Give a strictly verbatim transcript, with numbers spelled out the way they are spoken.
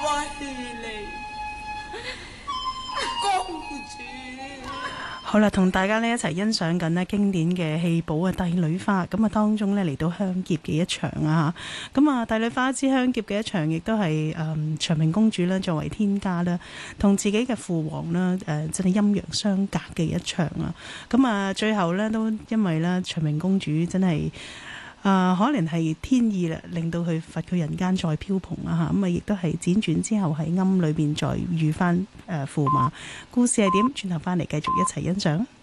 為你公主。 好啦，同大家呢一齊欣賞緊呢經典嘅戲寶啊《帝女花》，咁啊當中呢嚟到香劫嘅一場啊，咁啊《帝女花之香劫》嘅一場亦都係誒長平公主啦作為天家啦，同自己嘅父皇啦誒真係陰陽相隔嘅一場啊，咁啊最後呢，都因為呢長平公主真係。啊、呃，可能係天意啦，令到佢罰佢人間再飄蓬啊嚇，咁啊亦都係輾轉之後喺庵裏邊再遇翻誒駙馬。故事係點？轉頭翻嚟繼續一齊欣賞。